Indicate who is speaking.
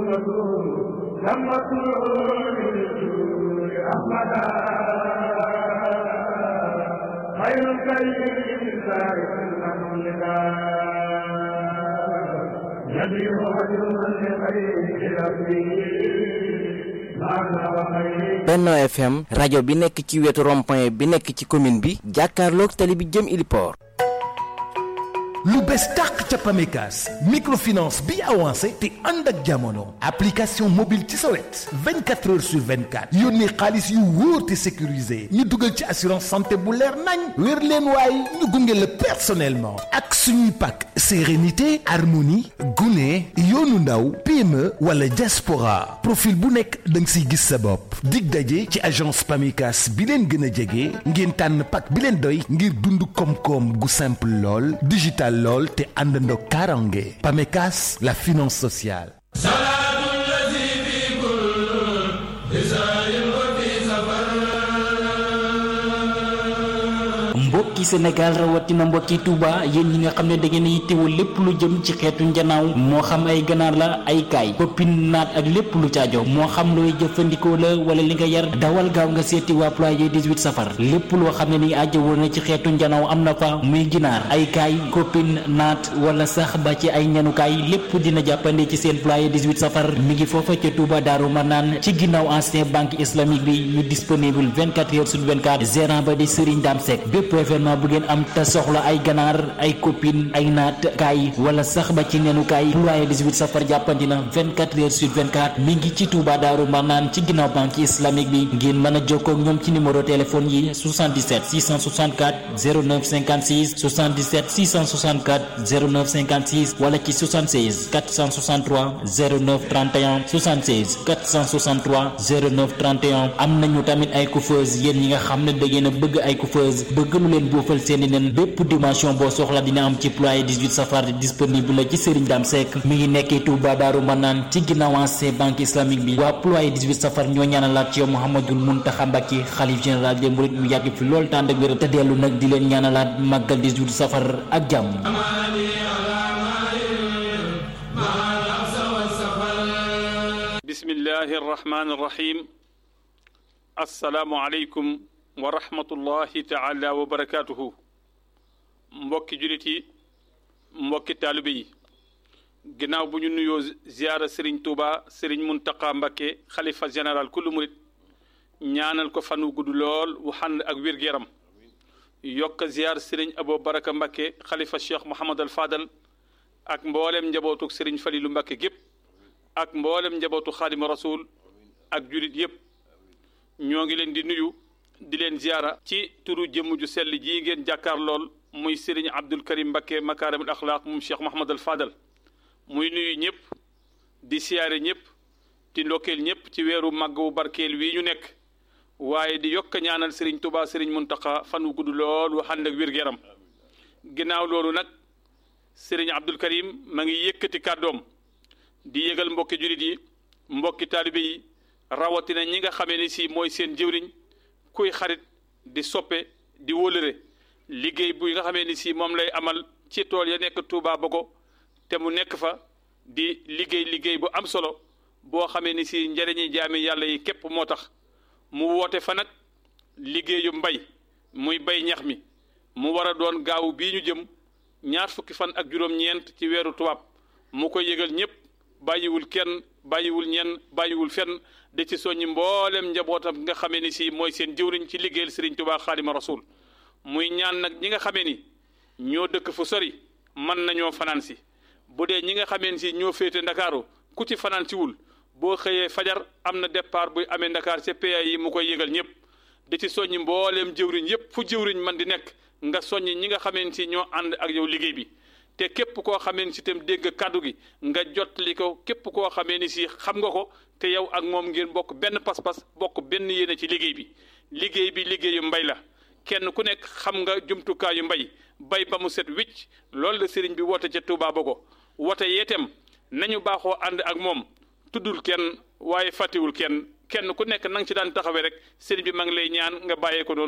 Speaker 1: Benno FM rajo bi nekk ci wetu rond-point bi nekk ci commune bi jàkkaarloog tali bi jëm Iliport.
Speaker 2: lu bees tàq ca Pamecas microfinance bi avancé te ànd ak jamono application mobile ci sa wet 24 heures sur 24 yónnee xaalis yu wóor te sécurisé ñu dugal ci assurance santé bu leer nañ wér leen waaye ñu gunge la personnellement ak suñuy pack sérénité harmonie gune yoonu ndaw PME wala diaspora profil bu nekk da nga siy gis sa bopp dig daje ci agence Pamecas bi leen gën a jege ngeen tànn pack bi leen doy ngir dund koom-koom gu simple lool digital lool te àndandoo karange Pamecas la finance sociale.
Speaker 3: mbokki Sénégal rawatina mbokki Touba yéen ñi nga xam ne da ngeen a yittewoo lépp lu jëm ci xeetu njanaaw moo xam ay ganaar la ay kaay koppin naat ak lépp lu caajo moo xam looy jëfandikoo la wala li nga yar dawal gaaw nga seeti waa Ployer 18 safar lépp loo xam ne ni ajjawoo na ci xeetu njanaaw am na fa muy ginaar ay kaay koppin naat wala sax ba ci ay ñanukaay lépp dina jàppande ci seen Ployer 18 safar mi ngi foofa ca Touba Daaru Manaan ci ginnaaw ancien banque islamique bi ñu disponible 24 heures sur 24 gérant ba di Serigne Dame Seck bépp événement bu ngeen am te soxla ay ganaar ay copine ay naat kaay wala sax ba ci nenu kaay Ployer 18 safar jàppandi na 24 heures sur 24 mi ngi ci Touba Daaru Marnaan ci ginnaaw banque islamique bi ngeen mën a jokkoo ak ñoom ci numéro téléphone yi 77 664 09 56 77 664 09 56 wala ci 76 463 09 31 76 463 09 31 am nañu tamit ay coiffeuse yéen ñi nga xam ne da ngeen a bëgg ay coiffeuse bëgg lu leen boofal seeni nen bépp dimension boo soxla dina am ci Ployer 18 safar disponible la ci Serigne Dame Seck mi ngi nekkee Touba Daaru Manaan ci ginnaaw ancien banque islamique bi waa Ployer 18 safar ñoo ñaanalaat ci yow Mouhamadoul Mountakha Mbacké xalif général des mourides mu yàgg fi lool tànd ak wér te dellu nag di leen ñaanalaat màggal 18 safar ak jàmm.
Speaker 4: bismillahi rahmaani rahim assalaamu aleykum wa rahmatullahi taala wa barakaatuhu mbokki julit yi mbokki taalibe yi ginnaaw bu ñu nuyoo ziyaara Serigne Touba Serigne Mountakha Mbacké xalifa général kullu murit ñaanal ko fan wu gudd lool wu ànd ak wér-gu-yaram yokk ziyaar Serigne Abo Baraka Mbacké xalifa Cheikh Mouhamad al Fadal ak mboolem njabootu Serigne Falilou Mbacké gépp ak mboolem njabootu Xaadimu Rasul ak julit yépp ñoo ngi leen di nuyu di leen ziyaara ci turu jëmm ju sell ji ngeen jàkkaar lool muy Serigne Abdul Karim Mbacké makaarimul axlaaq moom Cheikh Mouhamad al Fadal muy nuyu ñëpp di siyaare ñëpp di ndokkeel ñëpp ci weeru màgg wu barkeel wii ñu nekk waaye di yokk ñaanal Serigne Touba Serigne Mountakha fan wu gudd lool wu ànd ak wér-gu-yaram ginnaaw loolu nag Serigne Abdul Karim ma ngi yëkkati kàddoom di yëgal mbokki julit yi mbokki taalibe yi rawatina ñi nga xamee ni si mooy seen jëwriñ kuy xarit di soppe di wóolëre liggéey bu nga xamee ni si moom lay amal ci tool ya nekk Touba Bogo te mu nekk fa di liggéey bu am solo boo xamee ni si njëriñi jaami yàlla yi képp moo tax mu woote fa nag liggéeyu mbay muy bay ñax mi mu war a doon gaawu bii ñu jëm ñaar fukki fan ak juróom-ñeent ci weeru tubaab mu koy yëgal ñëpp bàyyiwul kenn bàyyiwul ñenn bàyyiwul fenn da ci soññi mboolem njabootam nga xamee ni si mooy seen jëwriñ ci liggéeyal Serigne Touba Xaadima Rasul muy ñaan nag ñi nga xamee ni ñoo dëkk fu sori mën nañoo fanaan si bu dee ñi nga xamee ni si ñoo féete Ndakaaru ku ci fanaan si wul boo xëyee fajar am na départ buy amee Ndakaar ca PA yi mu koy yëgal ñëpp da ci soññi mbooleem jëwriñ yëpp fu jëwriñ man di nekk nga soññi ñi nga xamee ni si ñoo ànd ak yow liggéey bi te képp koo xamee ni si itam dégg kàddu gi nga jottali ko képp koo xamee ni si xam nga ko te yow ak moom ngeen bokk benn pas-pas bokk benn yéene ci liggéey bi liggéeyu mbay la kenn ku nekk xam nga jumtukaayu mbay bay ba mu set wicc loolu la sëriñ bi woote ca Touba Bogo woote yeetem nañu baaxoo ànd ak moom tuddul kenn waaye fàttewul kenn ku nekk nang ci daan taxawee rek sëriñ bi ma ngi lay ñaan nga bàyyee ko noonu